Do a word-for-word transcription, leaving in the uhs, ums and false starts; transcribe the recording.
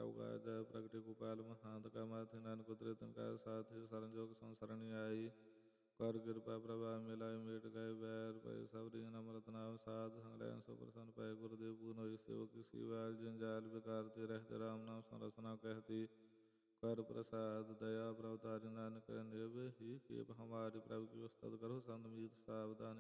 उगाय जय प्रगति गोपाल महांत का माथि नानक उतरे तिनका साथी शरण जोग संसरणी आई कर कृपा प्रभा मिलाई मेट गए बैर पै सब रीन अमृत नाम साध संग्रह सो प्रसन्न पै गुरुदेव पूर्ण सेवक शिवाल जंजाल विकारती रहते राम नाम संरचना कहती कर प्रसाद दया प्रवतारी नानक निव ही केप हमारी प्रभु की उस्तद करो संत मीत सावधान